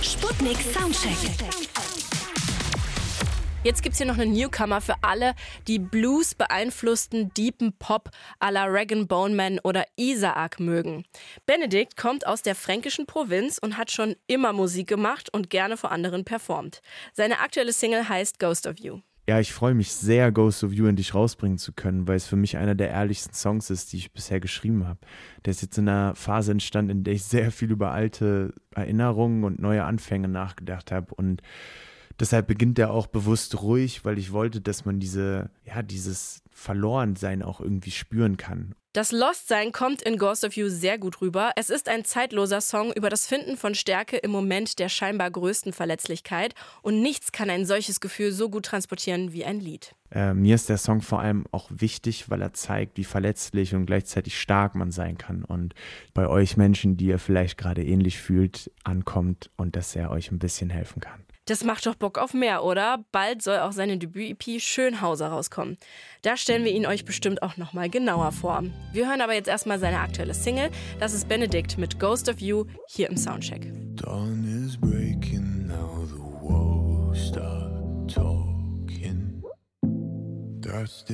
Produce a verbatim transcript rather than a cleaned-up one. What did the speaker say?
Sputnik Soundcheck. Jetzt gibt's hier noch einen Newcomer für alle, die Blues beeinflussten deepen Pop à la Rag 'n' Bone Man oder Isaac mögen. Benedikt kommt aus der fränkischen Provinz und hat schon immer Musik gemacht und gerne vor anderen performt. Seine aktuelle Single heißt Ghost of You. Ja, ich freue mich sehr, Ghost of You endlich rausbringen zu können, weil es für mich einer der ehrlichsten Songs ist, die ich bisher geschrieben habe. Der ist jetzt in einer Phase entstanden, in der ich sehr viel über alte Erinnerungen und neue Anfänge nachgedacht habe, und deshalb beginnt er auch bewusst ruhig, weil ich wollte, dass man diese, ja, dieses Verlorensein auch irgendwie spüren kann. Das Lost-Sein kommt in Ghost of You sehr gut rüber. Es ist ein zeitloser Song über das Finden von Stärke im Moment der scheinbar größten Verletzlichkeit. Und nichts kann ein solches Gefühl so gut transportieren wie ein Lied. Äh, mir ist der Song vor allem auch wichtig, weil er zeigt, wie verletzlich und gleichzeitig stark man sein kann. Und bei euch Menschen, die ihr vielleicht gerade ähnlich fühlt, ankommt und dass er euch ein bisschen helfen kann. Das macht doch Bock auf mehr, oder? Bald soll auch seine Debüt-E P Schönhauser rauskommen. Da stellen wir ihn euch bestimmt auch nochmal genauer vor. Wir hören aber jetzt erstmal seine aktuelle Single. Das ist Benedikt mit Ghost of You hier im Soundcheck. Dawn is breaking, now the walls start talking. That's the